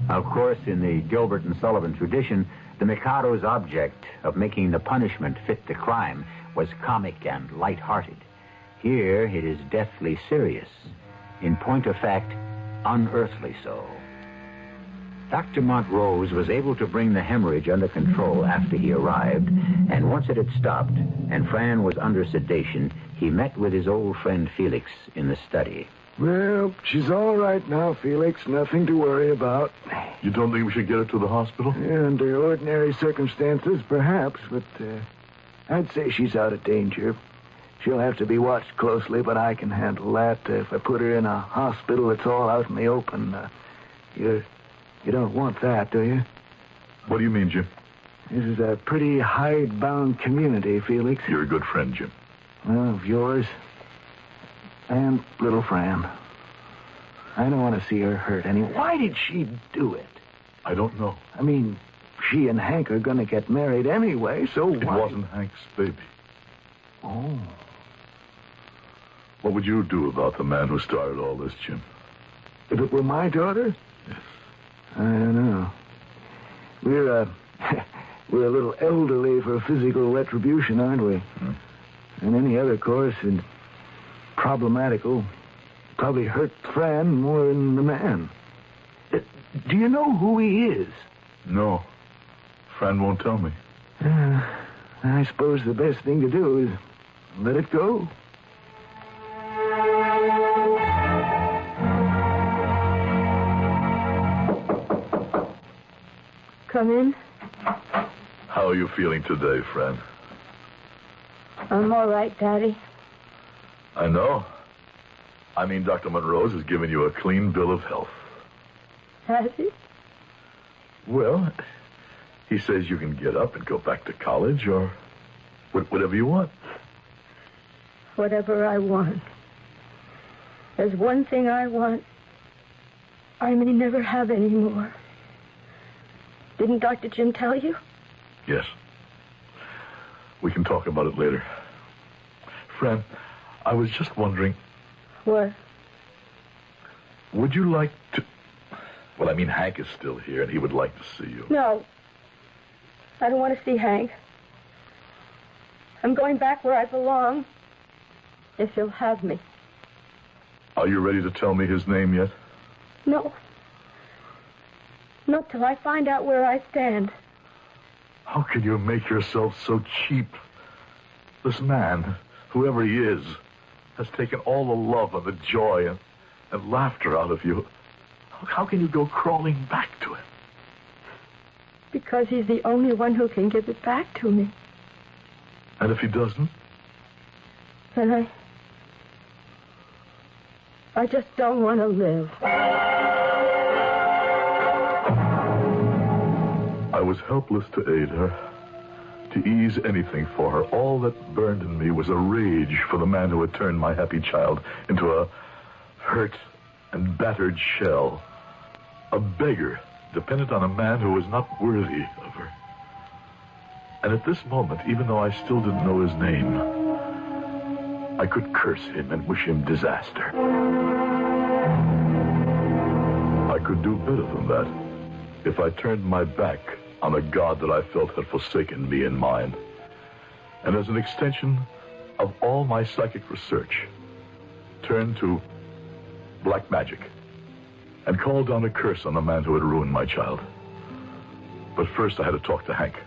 Of course, in the Gilbert and Sullivan tradition, the Mikado's object of making the punishment fit the crime was comic and light-hearted. Here, it is deathly serious. In point of fact, unearthly so. Dr. Montrose was able to bring the hemorrhage under control after he arrived, and once it had stopped and Fran was under sedation, he met with his old friend Felix in the study. Well, she's all right now, Felix. Nothing to worry about. You don't think we should get her to the hospital? Yeah, under ordinary circumstances, perhaps, but I'd say she's out of danger. She'll have to be watched closely, but I can handle that. If I put her in a hospital, it's all out in the open. You don't want that, do you? What do you mean, Jim? This is a pretty hidebound community, Felix. You're a good friend, Jim. Well, of yours and little Fran. I don't want to see her hurt any. Why did she do it? I don't know. I mean, she and Hank are going to get married anyway, so why? It wasn't Hank's baby. Oh. What would you do about the man who started all this, Jim? If it were my daughter? Yes. I don't know. We're a little elderly for physical retribution, aren't we? Hmm. And any other course is problematical. Probably hurt Fran more than the man. Do you know who he is? No. Fran won't tell me. I suppose the best thing to do is let it go. Come in. How are you feeling today, Fran? I'm all right, Daddy. I know. I mean, Dr. Montrose has given you a clean bill of health. Has he? Well, he says you can get up and go back to college or whatever you want. Whatever I want. There's one thing I want. I may never have any more. Didn't Dr. Jim tell you? Yes. We can talk about it later. Fran, I was just wondering... What? Would you like to... Well, I mean, Hank is still here, and he would like to see you. No. I don't want to see Hank. I'm going back where I belong. If he'll have me. Are you ready to tell me his name yet? No. Not till I find out where I stand. How can you make yourself so cheap? This man, whoever he is, has taken all the love and the joy and laughter out of you. How can you go crawling back to him? Because he's the only one who can give it back to me. And if he doesn't? Then I just don't want to live. I was helpless to aid her, to ease anything for her. All that burned in me was a rage for the man who had turned my happy child into a hurt and battered shell, a beggar dependent on a man who was not worthy of her. And at this moment, even though I still didn't know his name, I could curse him and wish him disaster. I could do better than that if I turned my back on a God that I felt had forsaken me and mine. And as an extension of all my psychic research, turned to black magic and called down a curse on the man who had ruined my child. But first I had to talk to Hank.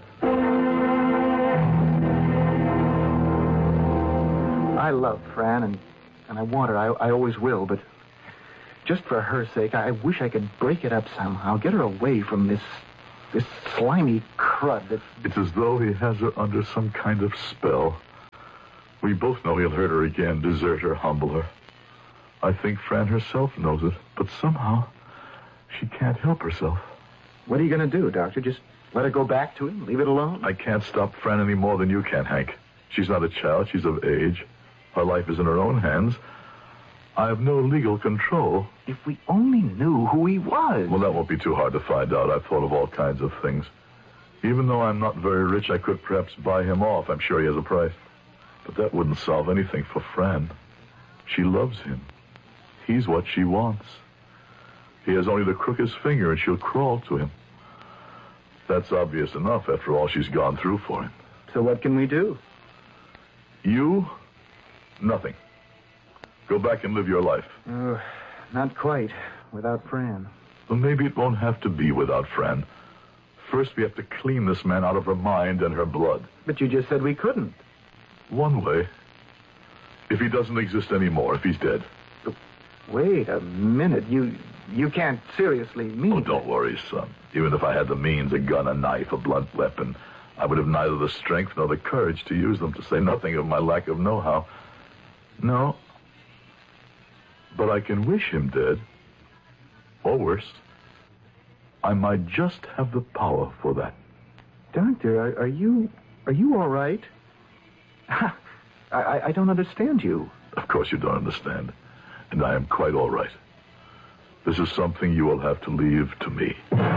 I love Fran, and I want her. I always will, but just for her sake, I wish I could break it up somehow, get her away from this slimy crud that... It's as though he has her under some kind of spell. We both know he'll hurt her again, desert her, humble her. I think Fran herself knows it, but somehow she can't help herself. What are you going to do, Doctor? Just let her go back to him? Leave it alone? I can't stop Fran any more than you can, Hank. She's not a child. She's of age. Her life is in her own hands. I have no legal control. If we only knew who he was. Well, that won't be too hard to find out. I've thought of all kinds of things. Even though I'm not very rich, I could perhaps buy him off. I'm sure he has a price. But that wouldn't solve anything for Fran. She loves him. He's what she wants. He has only the crookest finger, and she'll crawl to him. That's obvious enough after all she's gone through for him. So what can we do? You? Nothing. Go back and live your life. Not quite. Without Fran. Well, maybe it won't have to be without Fran. First, we have to clean this man out of her mind and her blood. But you just said we couldn't. One way. If he doesn't exist anymore, if he's dead. Wait a minute. You can't seriously mean... Oh, don't worry, son. Even if I had the means, a gun, a knife, a blunt weapon, I would have neither the strength nor the courage to use them, to say nothing of my lack of know-how. No. But I can wish him dead. Or worse, I might just have the power for that. Doctor, are you all right? I don't understand you. Of course you don't understand. And I am quite all right. This is something you will have to leave to me.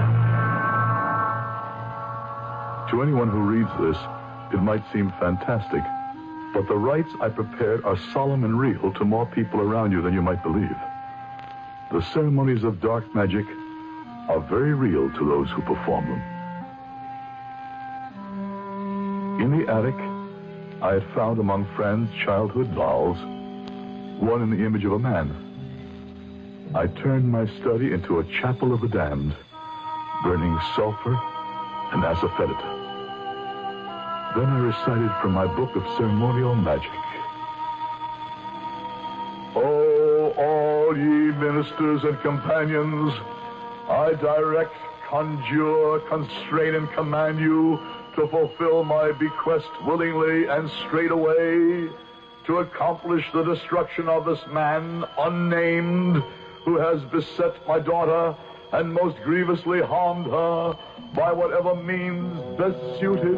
To anyone who reads this, it might seem fantastic, but the rites I prepared are solemn and real to more people around you than you might believe. The ceremonies of dark magic are very real to those who perform them. In the attic, I had found among Fran's childhood dolls one in the image of a man. I turned my study into a chapel of the damned, burning sulfur and asafoetida. Then I recited from my book of ceremonial magic. Oh, all ye ministers and companions, I direct, conjure, constrain, and command you to fulfill my bequest willingly and straightway, to accomplish the destruction of this man, unnamed, who has beset my daughter and most grievously harmed her by whatever means best suited.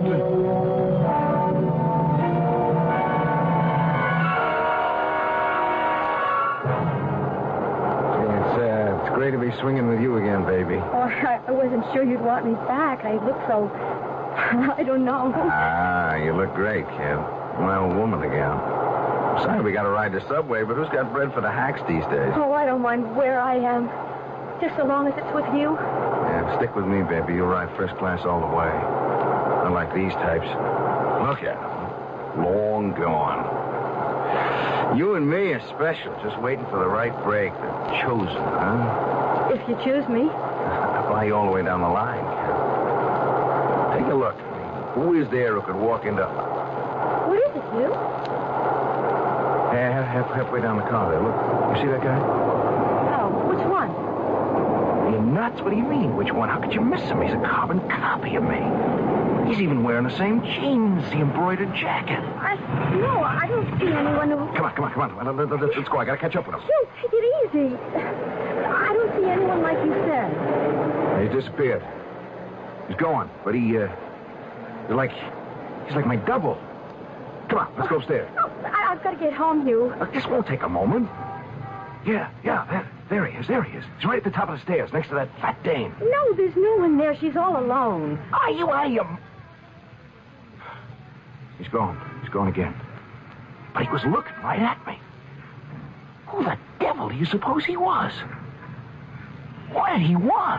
It's great to be swinging with you again, baby. Oh, I wasn't sure you'd want me back. I look so... I don't know. You look great, kid. My old woman again. Sorry we got to ride the subway, but who's got bread for the hacks these days? Oh, I don't mind where I am. Just so long as it's with you. Yeah, stick with me, baby. You'll ride first class all the way. Unlike these types. Look at them. Long gone. You and me are special. Just waiting for the right break. The chosen, huh? If you choose me. I'll fly you all the way down the line, kid. Take a look. Who is there who could walk into... What is it, you? Halfway down the car there. Look. You see that guy? Oh, which one? Are you nuts? What do you mean, which one? How could you miss him? He's a carbon copy of me. He's even wearing the same jeans, the embroidered jacket. No, I don't see anyone who... Come on. Let's go. I gotta catch up with him. Phil, take it easy. I don't see anyone like you said. He's disappeared. He's gone, but he's like my double. Come on, let's go upstairs. Oh, I've got to get home, Hugh. Look, this won't take a moment. Yeah, there he is. He's right at the top of the stairs, next to that fat dame. No, there's no one there. She's all alone. Are you? He's gone again. But he was looking right at me. Who the devil do you suppose he was? What did he want?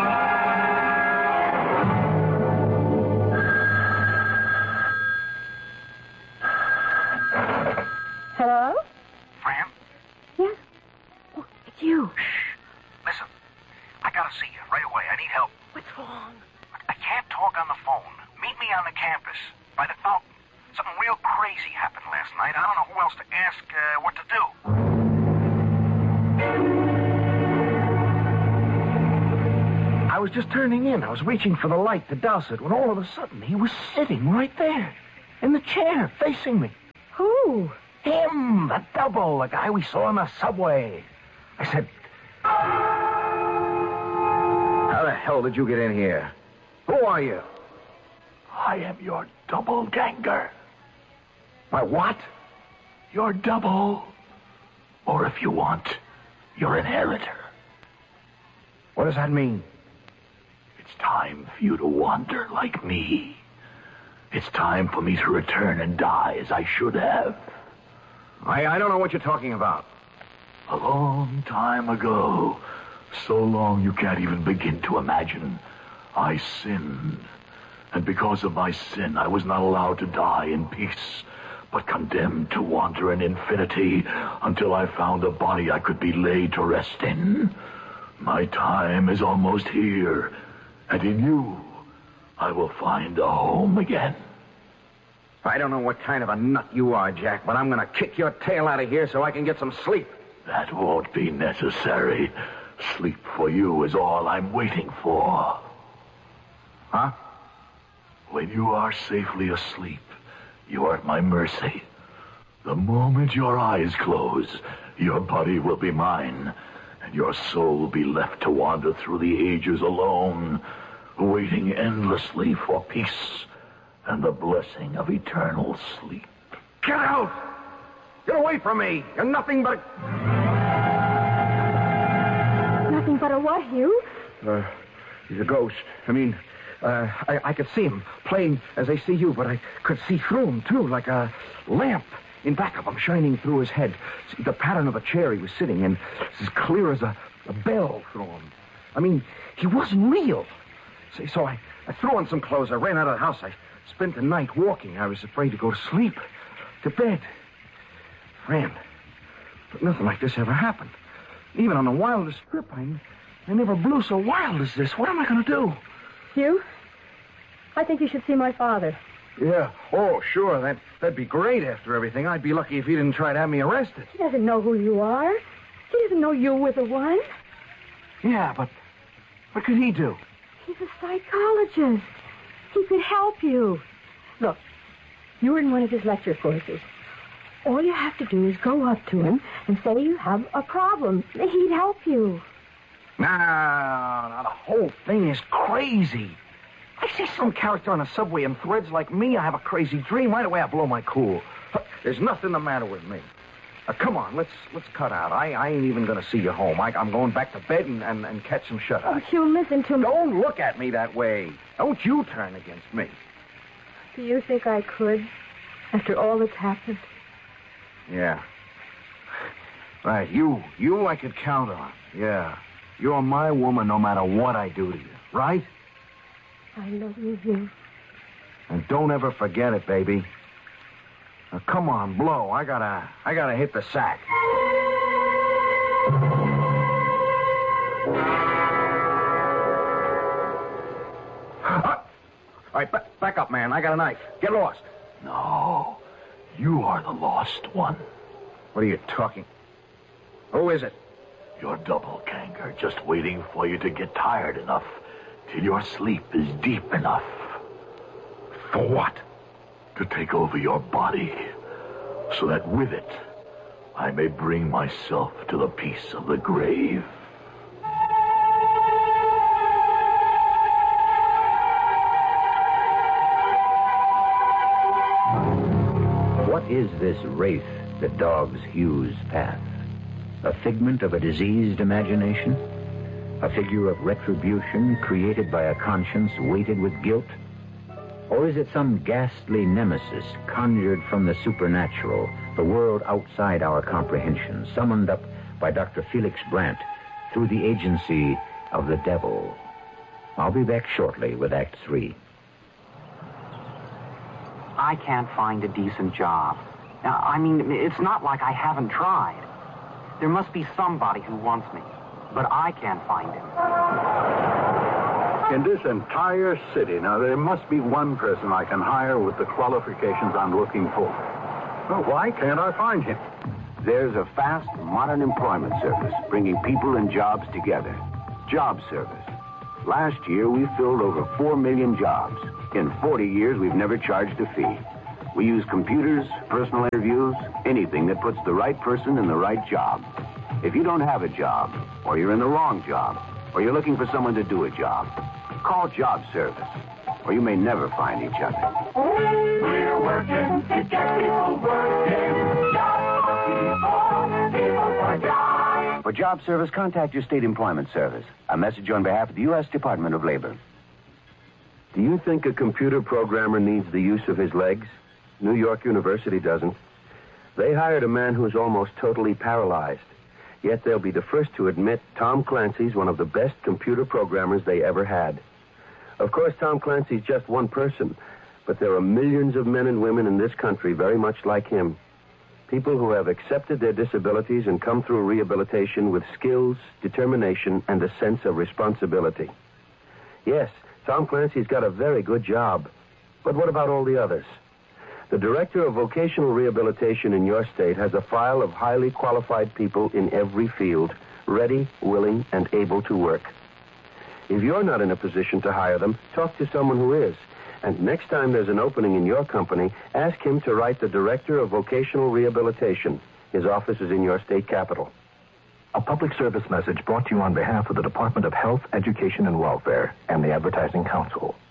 Hello? Fran? Yes? Oh, it's you. Shh. Listen, I gotta see you right away. I need help. What's wrong? I can't talk on the phone. Meet me on the campus, by the fountain. Something real crazy happened last night. I don't know who else to ask what to do. I was just turning in. I was reaching for the light to douse it when all of a sudden he was sitting right there in the chair facing me. Who? Him, the double, the guy we saw in the subway. I said, how the hell did you get in here? Who are you? I am your doppelganger. My what? Your double. Or if you want, your inheritor. What does that mean? It's time for you to wander like me. It's time for me to return and die as I should have. I don't know what you're talking about. A long time ago, So long you can't even begin to imagine. I sinned. And because of my sin, I was not allowed to die in peace, but condemned to wander in infinity until I found a body I could be laid to rest in. My time is almost here, and in you, I will find a home again. I don't know what kind of a nut you are, Jack, but I'm going to kick your tail out of here so I can get some sleep. That won't be necessary. Sleep for you is all I'm waiting for. Huh? When you are safely asleep, you are at my mercy. The moment your eyes close, your body will be mine, and your soul will be left to wander through the ages alone, waiting endlessly for peace and the blessing of eternal sleep. Get out! Get away from me! You're nothing but Nothing but a what, Hugh? He's a ghost. I could see him plain as I see you, but I could see through him, too, like a lamp in back of him shining through his head. See, the pattern of a chair he was sitting in, it's as clear as a bell through him. He wasn't real. See, so I threw on some clothes. I ran out of the house. I spent the night walking. I was afraid to go to sleep, to bed. Ran. But nothing like this ever happened. Even on the wildest trip, I never blew so wild as this. What am I going to do? Hugh, I think you should see my father. Yeah. Oh, sure. That'd be great after everything. I'd be lucky if he didn't try to have me arrested. He doesn't know who you are. He doesn't know you were the one. Yeah, but what could he do? He's a psychologist. He could help you. Look, you're in one of his lecture courses. All you have to do is go up to him and say you have a problem. He'd help you. No, the whole thing is crazy. I see some character on a subway and threads like me. I have a crazy dream. Right away, I blow my cool. There's nothing the matter with me. Come on, let's cut out. I ain't even going to see you home. I'm going back to bed and catch some shut-eye. Oh, Hugh, listen to me. Don't look at me that way. Don't you turn against me. Do you think I could, after all that's happened? Yeah. Right, you I could count on. Yeah. You're my woman no matter what I do to you, right? I love you, Hugh. And don't ever forget it, baby. Now, come on, blow. I gotta hit the sack. All right, back up, man. I got a knife. Get lost. No, you are the lost one. What are you talking? Who is it? Your doppelganger, just waiting for you to get tired enough till your sleep is deep enough. For what? To take over your body, so that with it, I may bring myself to the peace of the grave. What is this wraith that dogs Hugh's path? A figment of a diseased imagination? A figure of retribution created by a conscience weighted with guilt? Or is it some ghastly nemesis conjured from the supernatural, the world outside our comprehension, summoned up by Dr. Felix Brandt through the agency of the devil? I'll be back shortly with Act 3. I can't find a decent job. Now, it's not like I haven't tried. There must be somebody who wants me, but I can't find him. In this entire city, now, there must be one person I can hire with the qualifications I'm looking for. Well, why can't I find him? There's a fast, modern employment service bringing people and jobs together. Job Service. Last year, we filled over 4 million jobs. In 40 years, we've never charged a fee. We use computers, personal interviews, anything that puts the right person in the right job. If you don't have a job, or you're in the wrong job, or you're looking for someone to do a job, call Job Service, or you may never find each other. We're working to get people working. Jobs for people, people for jobs. For Job Service, contact your state employment service. A message on behalf of the U.S. Department of Labor. Do you think a computer programmer needs the use of his legs? New York University doesn't. They hired a man who's almost totally paralyzed. Yet they'll be the first to admit Tom Clancy's one of the best computer programmers they ever had. Of course, Tom Clancy's just one person, but there are millions of men and women in this country very much like him. People who have accepted their disabilities and come through rehabilitation with skills, determination, and a sense of responsibility. Yes, Tom Clancy's got a very good job. But what about all the others? The Director of Vocational Rehabilitation in your state has a file of highly qualified people in every field, ready, willing, and able to work. If you're not in a position to hire them, talk to someone who is. And next time there's an opening in your company, ask him to write the Director of Vocational Rehabilitation. His office is in your state capital. A public service message brought to you on behalf of the Department of Health, Education, and Welfare and the Advertising Council.